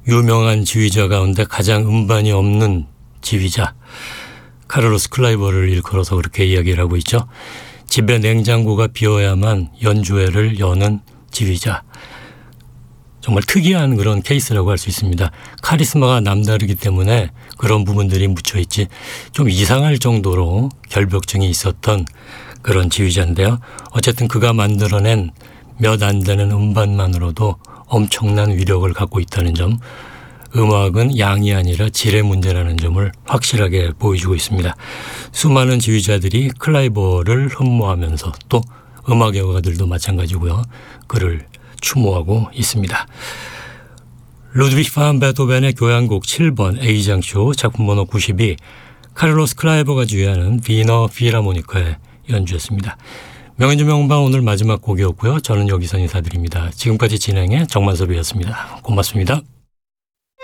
유명한 지휘자 가운데 가장 음반이 없는 지휘자 카를로스 클라이버를 일컬어서 그렇게 이야기를 하고 있죠. 집에 냉장고가 비어야만 연주회를 여는 지휘자. 정말 특이한 그런 케이스라고 할 수 있습니다. 카리스마가 남다르기 때문에 그런 부분들이 묻혀있지 좀 이상할 정도로 결벽증이 있었던 그런 지휘자인데요. 어쨌든 그가 만들어낸 몇 안 되는 음반만으로도 엄청난 위력을 갖고 있다는 점, 음악은 양이 아니라 질의 문제라는 점을 확실하게 보여주고 있습니다. 수많은 지휘자들이 클라이버를 흠모하면서 또 음악 애호가들도 마찬가지고요. 그를 추모하고 있습니다. 루드비히 반 베토벤의 교향곡 7번 A장쇼 작품 번호 92 카를로스 클라이버가 지휘하는 비너 필하모니카의 연주였습니다. 명연주 명방 오늘 마지막 곡이었고요. 저는 여기서 인사드립니다. 지금까지 진행의 정만섭이었습니다. 고맙습니다.